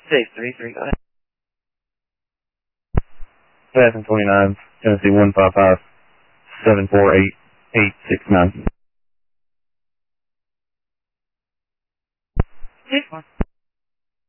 633, go ahead. Passing 29, Tennessee 155, 748, 869. 6-1.